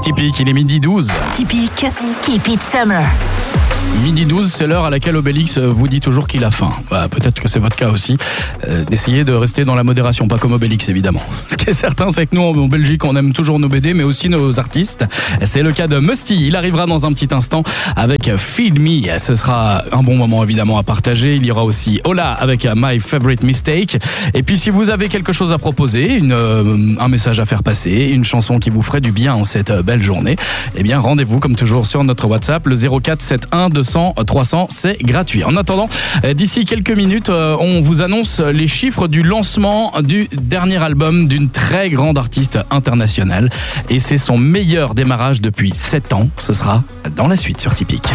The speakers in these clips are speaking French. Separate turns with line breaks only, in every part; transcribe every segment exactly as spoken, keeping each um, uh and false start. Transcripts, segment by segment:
Typique, il est midi douze.
Typique, keep it summer.
Midi douze, c'est l'heure à laquelle Obélix vous dit toujours qu'il a faim. Bah, peut-être que c'est votre cas aussi. Euh, d'essayer de rester dans la modération, pas comme Obélix évidemment. Ce qui est certain, c'est que nous en Belgique, on aime toujours nos B D, mais aussi nos artistes. C'est le cas de Musty. Il arrivera dans un petit instant avec Feed Me. Ce sera un bon moment évidemment à partager. Il y aura aussi Ola avec My Favorite Mistake. Et puis si vous avez quelque chose à proposer, une, euh, un message à faire passer, une chanson qui vous ferait du bien en cette belle journée, eh bien rendez-vous comme toujours sur notre WhatsApp, le zéro quatre soixante et un deux cents trois cents, c'est gratuit. En attendant, d'ici quelques minutes, on vous annonce les chiffres du lancement du dernier album d'une très grande artiste internationale. Et c'est son meilleur démarrage depuis sept ans. Ce sera dans la suite sur Typique.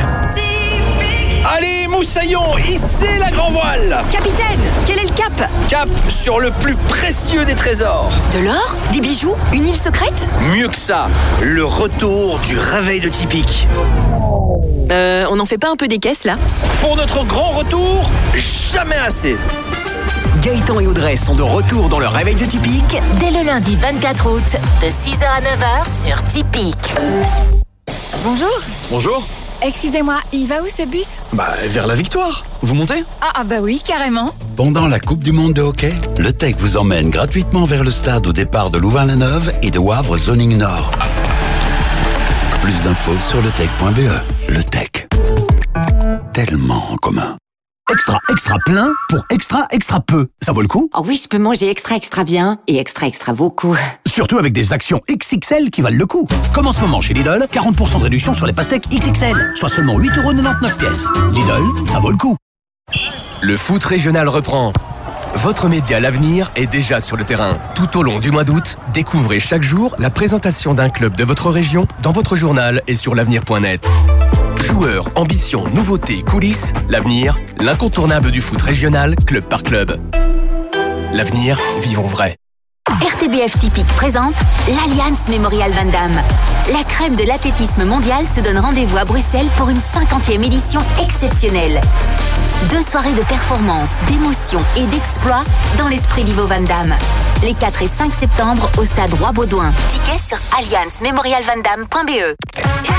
Allez, moussaillon, hissez la grand voile!
Capitaine, quel est le cap?
Cap sur le plus précieux des trésors.
De l'or? Des bijoux? Une île secrète?
Mieux que ça, le retour du réveil de Typique.
Euh, on n'en fait pas un peu des caisses là?
Pour notre grand retour, jamais assez.
Gaëtan et Audrey sont de retour dans le réveil de Typique.
Dès le lundi vingt-quatre août, de six heures à neuf heures sur Typique.
Bonjour.
Bonjour.
Excusez-moi, il va où ce bus?
Bah, vers la victoire. Vous montez?
Ah, ah bah oui, carrément.
Pendant la Coupe du Monde de hockey, le Tech vous emmène gratuitement vers le stade au départ de Louvain-la-Neuve et de Wavre Zoning Nord. Plus d'infos sur le tech point b e. Le Tech. Tellement en commun.
Extra, extra plein pour extra, extra peu. Ça vaut le coup?
Oh oui, je peux manger extra, extra bien et extra, extra beaucoup.
Surtout avec des actions X X L qui valent le coup. Comme en ce moment chez Lidl, quarante pour cent de réduction sur les pastèques X X L, soit seulement huit euros quatre-vingt-dix-neuf pièces. Lidl, ça vaut le coup.
Le foot régional reprend. Votre média L'Avenir est déjà sur le terrain. Tout au long du mois d'août, découvrez chaque jour la présentation d'un club de votre région dans votre journal et sur l'avenir point net. Joueurs, ambitions, nouveautés, coulisses, L'Avenir, l'incontournable du foot régional, club par club. L'Avenir, vivons vrai.
R T B F Typique présente l'Alliance Memorial Van Damme. La crème de l'athlétisme mondial se donne rendez-vous à Bruxelles pour une cinquantième édition exceptionnelle. Deux soirées de performance, d'émotion et d'exploit dans l'esprit d'Ivo Van Damme. Les quatre et cinq septembre au stade Roi Baudouin. Tickets sur alliance memorial van damme point b e.